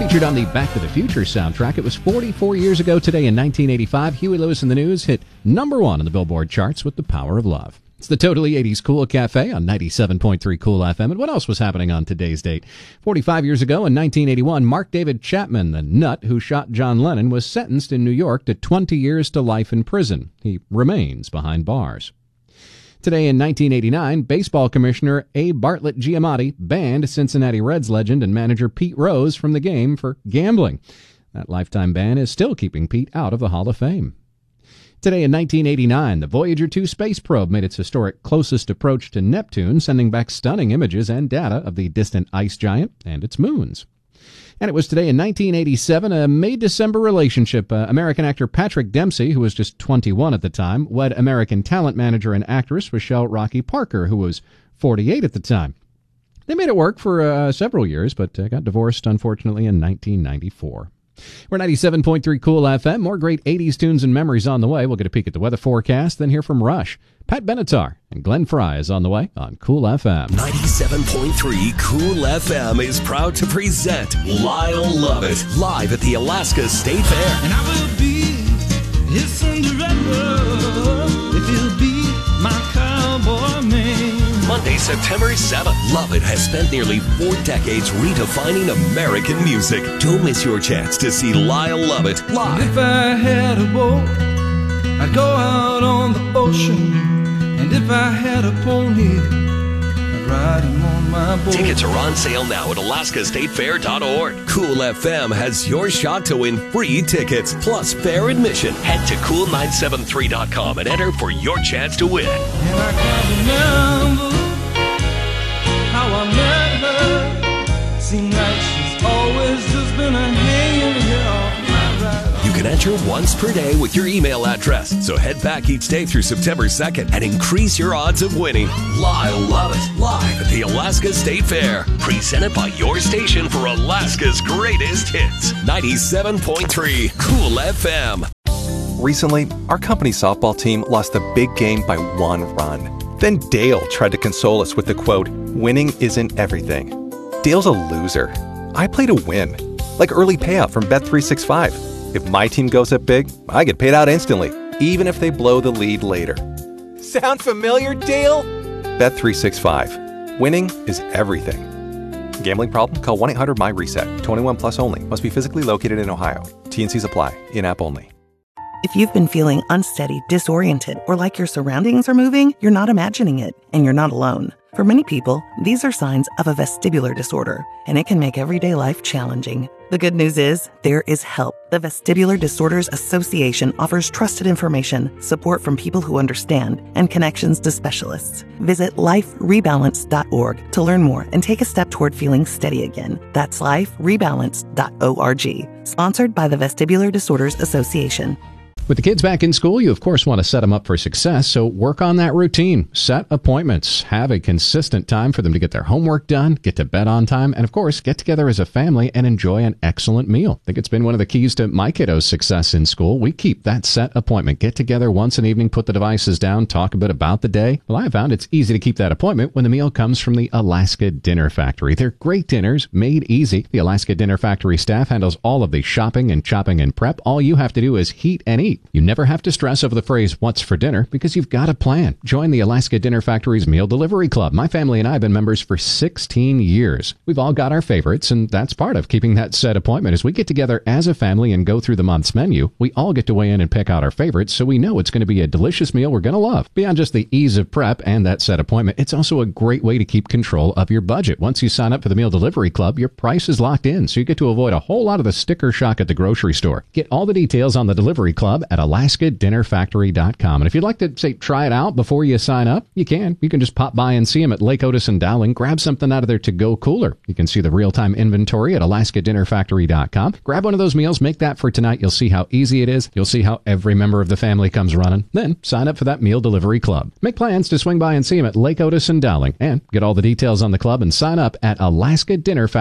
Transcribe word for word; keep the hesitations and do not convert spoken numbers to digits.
Featured on the Back to the Future soundtrack, it was forty-four years ago today in nineteen eighty-five, Huey Lewis and the News hit number one on the Billboard charts with The Power of Love. It's the Totally eighties Cool Cafe on ninety-seven point three Cool F M. And what else was happening on today's date? forty-five years ago in nineteen eighty-one, Mark David Chapman, the nut who shot John Lennon, was sentenced in New York to twenty years to life in prison. He remains behind bars. Today in nineteen eighty-nine, baseball commissioner Abe Bartlett Giamatti banned Cincinnati Reds legend and manager Pete Rose from the game for gambling. That lifetime ban is still keeping Pete out of the Hall of Fame. Today in nineteen eighty-nine, the Voyager two space probe made its historic closest approach to Neptune, sending back stunning images and data of the distant ice giant and its moons. And it was today in nineteen eighty-seven, a May-December relationship. Uh, American actor Patrick Dempsey, who was just twenty-one at the time, wed American talent manager and actress Rochelle Rocky Parker, who was forty-eight at the time. They made it work for uh, several years, but uh, got divorced, unfortunately, in nineteen ninety-four. We're ninety-seven point three Cool F M. More great eighties tunes and memories on the way. We'll get a peek at the weather forecast, then hear from Rush. Pat Benatar and Glenn Fry is on the way on Cool F M. ninety-seven point three Cool F M is proud to present Lyle Lovett live at the Alaska State Fair. And I will be his Cinderella if he'll be my cowboy man. Monday, September seventh. Lovett has spent nearly four decades redefining American music. Don't miss your chance to see Lyle Lovett live. If I had a boat, I'd go out on the ocean. And if I had a pony, I'd ride him on my boat. Tickets are on sale now at alaska state fair dot org. Cool F M has your shot to win free tickets plus fair admission. Head to cool nine seven three dot com and enter for your chance to win. And I can't remember how I met her. Seems like she's always just been a hanging here off my ride. You can enter once per day with your email address. So head back each day through September second and increase your odds of winning. Lyle Lovett live at the Alaska State Fair. Presented by your station for Alaska's greatest hits. ninety-seven point three Cool F M. Recently, our company softball team lost the big game by one run. Then Dale tried to console us with the quote, "Winning isn't everything." Dale's a loser. I play to win. Like early payout from Bet three sixty-five. If my team goes up big, I get paid out instantly, even if they blow the lead later. Sound familiar, Dale? Bet three sixty-five. Winning is everything. Gambling problem? Call one eight hundred M Y reset. twenty-one plus only. Must be physically located in Ohio. T N Cs apply. In-app only. If you've been feeling unsteady, disoriented, or like your surroundings are moving, you're not imagining it, and you're not alone. For many people, these are signs of a vestibular disorder, and it can make everyday life challenging. The good news is, there is help. The Vestibular Disorders Association offers trusted information, support from people who understand, and connections to specialists. Visit life rebalance dot org to learn more and take a step toward feeling steady again. That's life rebalance dot org. Sponsored by the Vestibular Disorders Association. With the kids back in school, you of course want to set them up for success, so work on that routine. Set appointments. Have a consistent time for them to get their homework done, get to bed on time, and of course, get together as a family and enjoy an excellent meal. I think it's been one of the keys to my kiddos' success in school. We keep that set appointment. Get together once an evening, put the devices down, talk a bit about the day. Well, I found it's easy to keep that appointment when the meal comes from the Alaska Dinner Factory. They're great dinners, made easy. The Alaska Dinner Factory staff handles all of the shopping and chopping and prep. All you have to do is heat and eat. You never have to stress over the phrase, "What's for dinner?" because you've got a plan. Join the Alaska Dinner Factory's Meal Delivery Club. My family and I have been members for sixteen years. We've all got our favorites, and that's part of keeping that set appointment. As we get together as a family and go through the month's menu, we all get to weigh in and pick out our favorites, so we know it's going to be a delicious meal we're going to love. Beyond just the ease of prep and that set appointment, it's also a great way to keep control of your budget. Once you sign up for the Meal Delivery Club, your price is locked in, so you get to avoid a whole lot of the sticker shock at the grocery store. Get all the details on the Delivery Club at Alaska dinner factory dot com. And if you'd like to, say, try it out before you sign up, you can. You can just pop by and see them at Lake Otis and Dowling. Grab something out of their to-go cooler. You can see the real-time inventory at alaska dinner factory dot com. Grab one of those meals, make that for tonight. You'll see how easy it is. You'll see how every member of the family comes running. Then sign up for that Meal Delivery Club. Make plans to swing by and see them at Lake Otis and Dowling. And get all the details on the club and sign up at Alaska Dinner Factory.